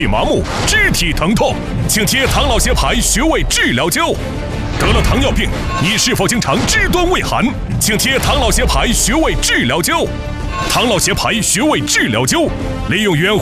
麻木、肢体疼痛，请贴唐老协牌穴位治疗灸。得了糖尿病，你是否经常肢端畏寒？请贴唐老协牌穴位治疗灸。唐老协牌穴位治疗灸，利用原